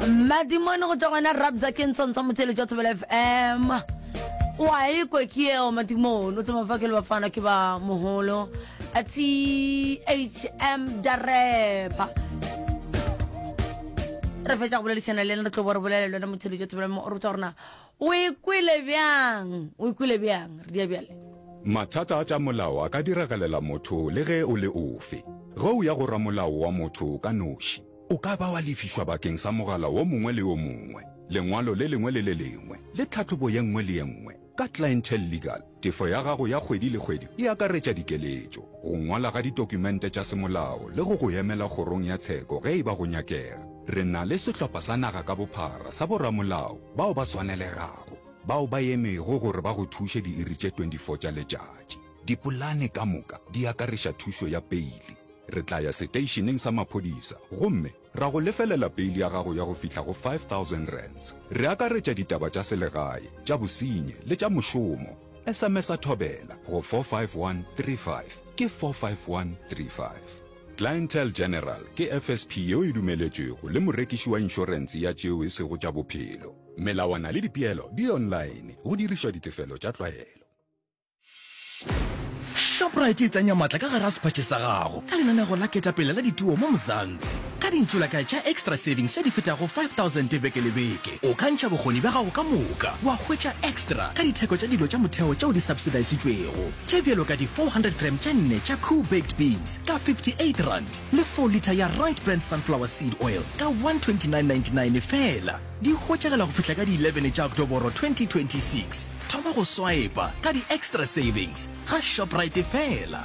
Madimone go tswana Rabza ke ntshontsha motsele jwa Thobela FM wa iko kieo Madimone o tsama fakele ba fana ke ba moholo ati HM Darepa re fetsa go bolela channel le re tlo bo re bolela lona motsele jwa Thobela mo ruta rona o ikwile byang re dia byale mathata a tša molao a ka diragalela motho le ge o le ofe go ya go ramolao wa motho ka noši o ka ba wa lefišwa bakeng sa mogala wo mongwe le o mongwe lengwalo le lengwe le le lengwe le tlhatlhobo ye nngwe le ye nngwe ka clientele legal tefo ya gago ya kgwedi le kgwedi e akaretša dikeletšo go ngwala ga ditokumente tša semolao le go emela kgorong ya tsheko ge e ba go nyakega re na le sehlopha sa naga ka bophara sa boramolao bao ba swanelegago bao ba emego gore ba go thuše diiri tše 24 tša letšatši dipolane ka moka di akaretša thušo ya peili re tla ya seteišeneng sa maphodisa gomme ra go lefelela peili ya gago ya go fihla go 5,000 rands re akaretša ditaba tša selegae tša bosenyi le tša mošomo SMS a Thobela go 45135 ke 45135 Clientele General ke FSP yo e dumeletšego le morekiši wa inšorense ya tšeo e sego tša bophelo melawana le dipeelo di online go dirišwa ditefelo tša tlwaelo Shoprite e tsenya matla ka gara sepatše sa gago ka lenaneo la ketapele la dituo mo Mzansi ka dintšholaka tša extra savings tša di fetago 5,000 beke le beke o ka ntšha bokgoni bja gago ka moka wa hwetša extra ka ditheko tša dilo tša motheo tšeo di subsidisitšwego tše bjelo ka di 400 gram tša nne tša cool baked beans ka 58 rand le 4 liter ya right brand sunflower seed oil ka 129.99 fela di hwetšagela go fihla ka di 11 tša Oktoboro 2026 thoma go swipa ka di extra savings ga Shoprite fela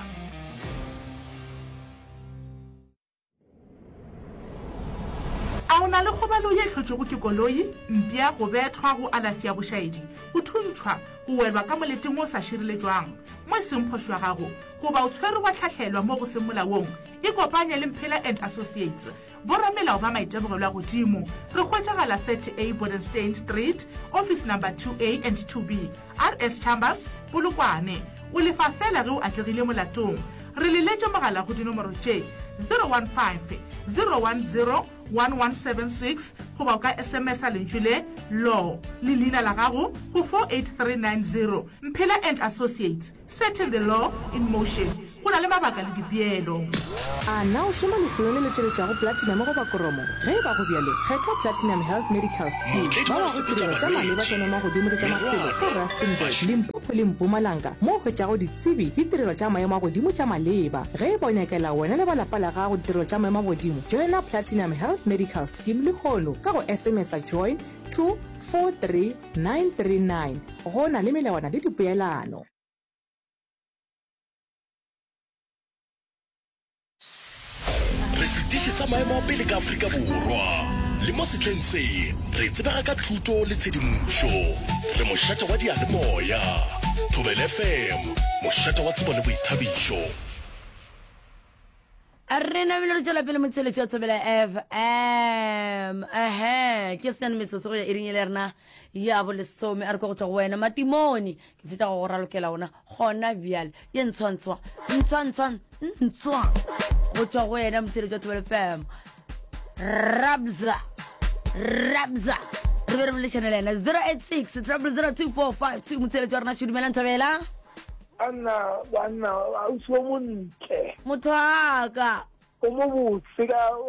a o na le kgobalo ye hlotšego ke koloi mpia go bethwa go alafi ya bošaedi go thuntšhwa go welwa ka moleteng o sa šireletšwang mo e seng phošo ya gago goba o tshwere wa tlhahlelwa mo go seng molaong e kopanya le Mphela and Associates boramelao ba maitebogelo a godimo re hwetšagala 30A Bodenstein Street office number 2A and 2B RS Chambers Polokwane o lefa fela ge o atlegile molatong re leletše mogala go dinomoro tše 015 010 1176 goba o ka SMS a lentšhule law le leina la gago go 48390 Mphela and Associates settle the law in motion go na le mabaka le dipeelo a na o šoma lefelo le le tšweletšago platinum go bakoromo ge ba go bjale kgetha Platinum Health Medical Scheme ba ba go tirelo tša maleba tša mema godimo le tša maphelo ka Rustenburg Limpopo le Mpumalanga mo o hwetšago ditsebi le tirelo tša maemo a godimo tša maleba ge e bonyakela wena le balapa la gago ditirelo tša maemo a godimo joina Platinum Health Medical Scheme le kgono ka go SMS a join to 43939 go na le melawana le dipeelano re setiše sa maemo a pele ka Afrika Borwa le mo setleng se re tsebega ka thuto le tshedimošo re mošate wa dialemoya Thobela FM mošate wa tsebo le boithabišo Arena vile rutela pele motsele jwa Thobela FM ke sena metsotso ya iringe lerna ya bo lesome a re go tswa go wena Matimone ke feta go ralokela ona gona bjale ye ntshwantswa go tswa go wena motsele jwa Thobela FM Rabza re be le channel ena 086 0002452 motsele jwa rena tshudumela Thobela Anna a uso montle motho aka o mobutsi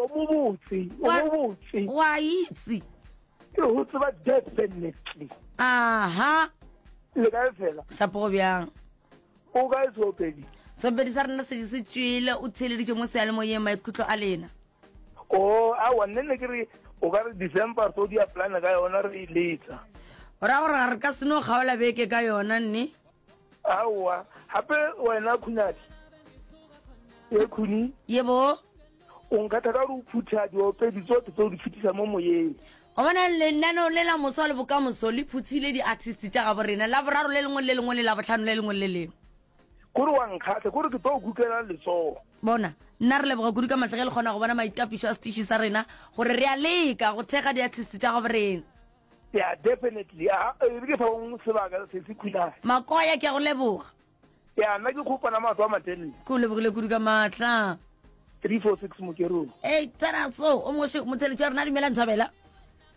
wa itse ke ho tseba definitely aha le ka fela sapo byang o ga itso pedi sabedi sa rena se di tswile o tsheleditse mo sele mo yema ikutlo a lena o a wanne ne ke re o ga re December so dia plan ka yona re iletsa ora gore re ka seno gaola beke ka yona nne awa hape wena khunati ye khuni yebo o nkatha ka ru phutha di opedi tsote tso di fitisa mo moyeng o bona le nano le la moswa le bokamoso le phuthile di artist tša ga borena la boraro le lengwe le la botlhano le lengwe le lengwe kore wa nkgatha kore ke tlo gukela letso bona nna re leboga kudu ka matlhagele gona go bona maitapišo a setiši sa rena gore re a leka go thega di artist tša ga borena yeah definitely ke fa o sebaka se se khuna makoya ke go leboga ya nna ke khopana matwa matelle go lebogile kudu ka matla 346 mokero tsara so o mo tshele tša rena di mela Thobela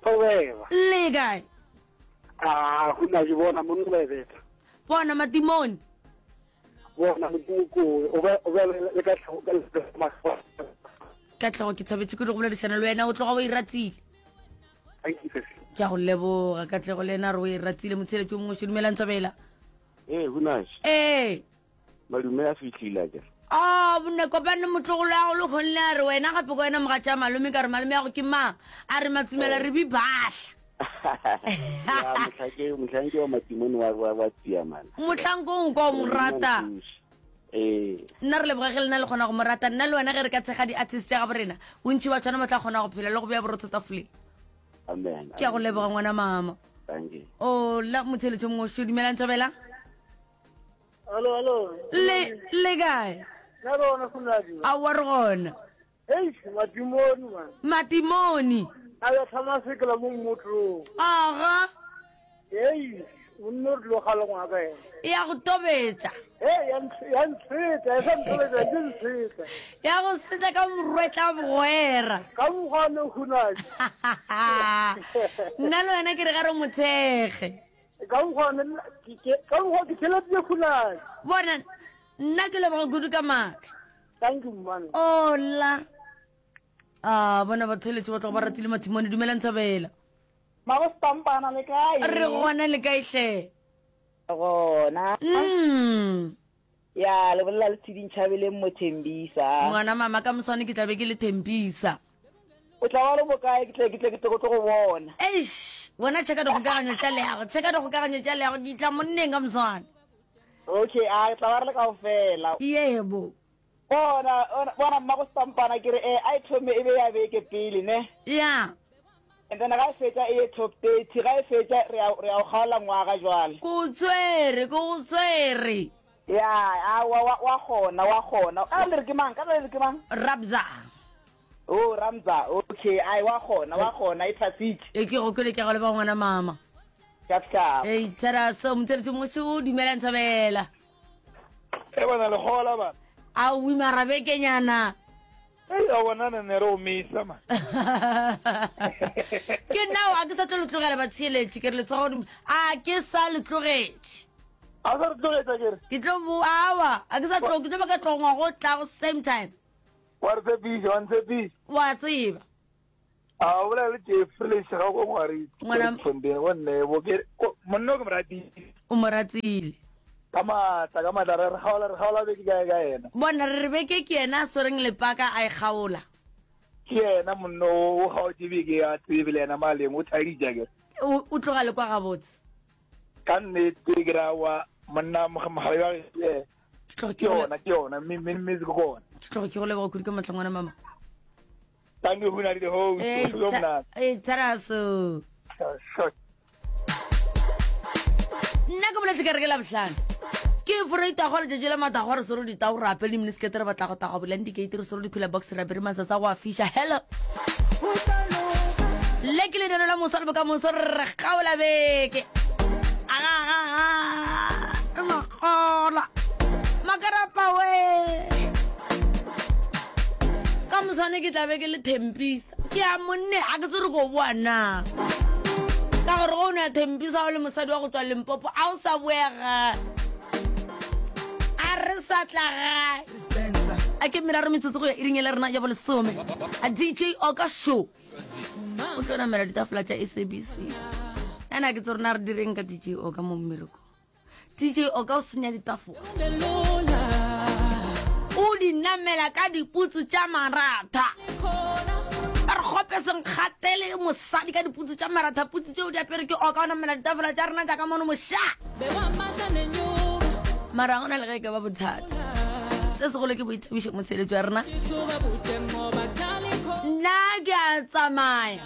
However, le kae go na di bona mo nlebeta. bona matimoni Bona mo o be le ka tlhoka ka tlhogo ke tshabetse ke di go boledisana le wena o tloga o e ratile Thank you. ke a go leboga ka tlego le ena re o e ratile motsheletso mongwe se dumelang tsobela Hunas. Malume a fitlhile ke. bonne kopane motlogolo ya go le kgonle a re wena gape ko wena moga tša malome ka re malome ya go ke mang a re matsumela re bibahla Motlhanke wa matimoni wa tia man. motlhankong ko o mo rata nna re leboga ge le na le kgona go mo rata nna le wena ge re ka tshega di-artist ya ga borena bontšhi ba tshwana ba tla kgona go phela le go beya borotho tafoleng Amen. ke a go leboga ngwana mama Thank you. o la motsheletso mongwe se dumelang tsobela Hello. le kae Na bona Funadi. a wa re gona Matimoni man. matimoni Aya thama sekela mo motho. aga O nno lo galo ngwa ka ena. ya go tobetsa Yan tseta, esa ntobetsa ke tseta. ya go setsa ka morwetla bogwera Ka mo gane Funadi. nna le wena ke re ga re mothege Ka mo gane ke tšhelete Funadi. bona nna ke leboga kudu ka maatla Thank you man. ola bona batheletši ba tlogo ba ratile mathimone dumelang tshobela Ma go stampana le kae? re gona le kaetlhe gona ya le bolela le tshedintšhabele mo Thembisa ngwana mama ka moswane ke tlabe ke le Thembisa o tla wa le bokae ke tle go tlo go bona eish bona cheka di kgokaganyo tša leago di tla monneng ka moswane okay a tla wa re le kaofela yebo bona mma go stampana ke re a ithome e be ya beke pele ne ya and then ga e fetsa e top 30 ga e fetsa re a o kgaola ngwaga jwale ko tswere ya wa gona ka le re ke mang rabza Ramza okay ai wa gona e phasitse e ke go kele ke go le ba ngwana mama kapka tsara so motseletsi mo se o dumelang tshobela bana le gola ba a o imarabe kenyana a bona ne re o misa man ke nao a ke sa tlo le tlogela batsheletši ke re le tsoga a ke sa le tlogetše a sa re tlogetša kere ke tlo boawa a ke sa tlo ke tlo ba ka tlongwa go tla go same time wa ntshepisa wa tseba a o bolela le Jeffrey ga go ngwari fombeng go nnebo monna o ke mo ratile o mo ratile ka matla re gaola beke kae ka ena bona re beke ke ena a swereng lepaka a e kgaola ke ena monna o gaotse beke a tsebe le ena maleng o thadija ke o tloga le kwa gabotse ka nnete ke ra wa monna mogale ke yona mme ke gona tloga ke go leboga kudu ka matlangwana mama thank you Hunadi the host tsaraso nna ke boletse ke re ke labotlhano ke foreita go le jejela matago re soro ditao rape le miniskete re batla go tago bolang dikate re soro dikhula box rape re masasa go a fisha hello le ke le dela mo sala ka mo soro re gaola beke ngola makarapa we ka mosane ke tlabe ke le Thembisa ke a monne a ke tsere go bona ka gore go ne Thembisa o le mosadi wa go tswa Limpopo a o sa boega a re sa tlaga a ke mera re metsotso go ya iring le rena ja bo lesome a DJ Oka show o tlo na mera ditafola tša SABC ana ke tsore na re direng ka DJ Oka mo mmereko DJ Oka o senya ditafola o di namela ka diputsu tša maratha a re gopeseng kgatele mosadi ka diputsu tša maratha putsu tšeo di apere ke Oka o namela ditafola tša rena jaaka mono moša mara go na le ge ke ba bothata se segolo ke boithabišo motsheletso ya rena nna ke a tsamaya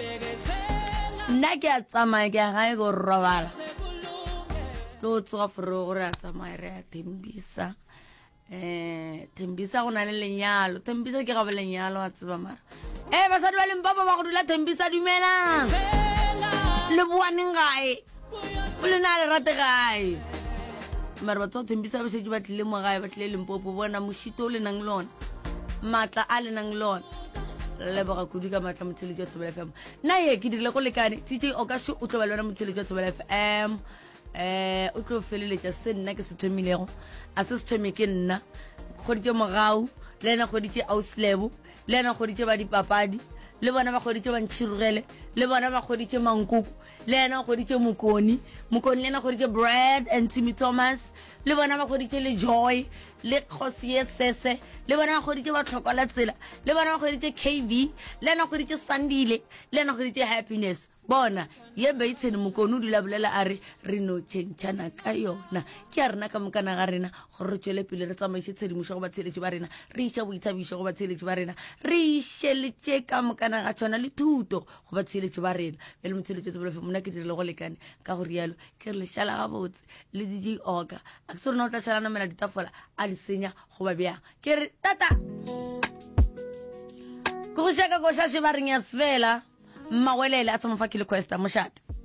ke a gae go robala le o tsoga fore gore a tsamaya re a Thembisa Thembisa go na le lenyalo Thembisa ke gabo lenyalo a tseba mara basadi ba Limpopo ba go dula Thembisa dumelang le boaneng gae o le na le rate gae mara batho Thembisa ba setse ba tlile mo gae ba tlile Limpopo bona mošito o le nang le ona maatla a le nang le ona leboga kudu ka matla motsheletsi wa Thobela FM nna ye ke dirile go lekane TJ Okasho o tlo ba le wena motsheletsi wa Thobela FM o tlo feleletša se nna ke se thomilego a se thomi ke nna kgoditše mogau le ena kgoditše Auslebo le ena kgoditše ba dipapadi le bona ba kgoditše bantšhirogele le bona ba kgoditše Mankoko le ena kgoditše Mokoni le ena kgoditše Brad and Timmy Thomas le bona ba kgoditše le Joy le Khosie Sese le bona ba kgoditše Batlhokwa la Tsela le bona ba kgoditše KV le ena kgoditše Sandile le ena kgoditše Happiness bona ye ba itshene Mokoni o dula bolela a re no tšhentšhana ka yona ke a rena ka mokana ga rena gore re tšwele pele re tsamaiše tshedimošo go batsheletši ba rena re iša boithabišo go batsheletši ba rena re išeletše ka mokana ga tšhwana le thuto go batsheletši ba rena e le motsheletši wa Thobela FM mona ke dirile go lekane ka go rialo ke re lešala gabotse le DJ Oka a ke se rona o tla šala namela ditafola a di senya go ba bjang ke re tata ko go šaka košaše ba reng ya sefela mmawelele a tsamofakile questa mošate